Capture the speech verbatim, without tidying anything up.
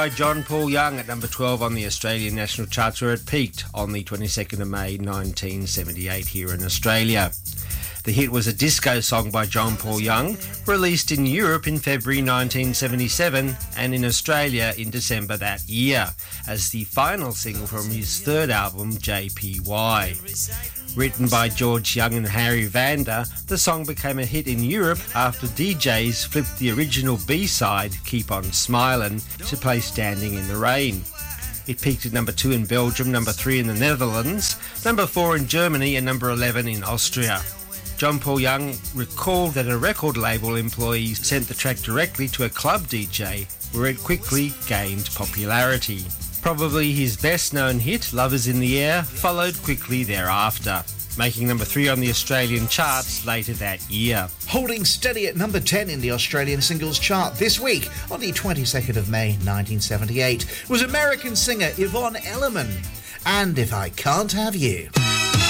By John Paul Young at number twelve on the Australian national charts, where it peaked on the twenty-second of May nineteen seventy-eight here in Australia. The hit was a disco song by John Paul Young, released in Europe in February nineteen seventy-seven and in Australia in December that year, as the final single from his third album, J P Y. Written by George Young and Harry Vanda, the song became a hit in Europe after D Js flipped the original B-side, Keep On Smilin', to play Standing in the Rain. It peaked at number two in Belgium, number three in the Netherlands, number four in Germany and number eleven in Austria. John Paul Young recalled that a record label employee sent the track directly to a club D J, where it quickly gained popularity. Probably his best-known hit, Love Is in the Air, followed quickly thereafter, making number three on the Australian charts later that year. Holding steady at number ten in the Australian singles chart this week, on the twenty-second of May nineteen seventy-eight, was American singer Yvonne Elliman, and If I Can't Have You.